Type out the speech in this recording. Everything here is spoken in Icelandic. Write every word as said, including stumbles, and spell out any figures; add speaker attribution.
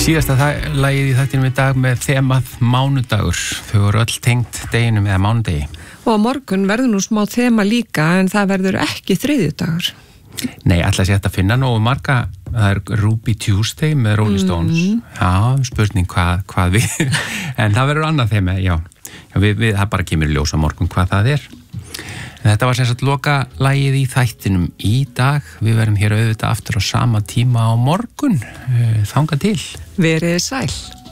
Speaker 1: Síðasta lagið í þættinum í dag með þemað mánudagur. Þau voru öll tengt deginum eða mánudegi.
Speaker 2: Og á morgun verður nú smá þema líka en það verður ekki þriðjudagur.
Speaker 1: Nei, ætla sér að finna nógu marga. Það er Ruby Tuesday með Rolling Stones. Mm. Já, spurning hvað, hvað við. En það verður annað þema, já. já við, við, það bara kemur ljós á morgun hvað það er. Þetta var sem sagt loka lagið í þættinum í dag. Við verðum hér auðvitað aftur á sama tíma á morgun. Þangað til.
Speaker 2: Verið sæl.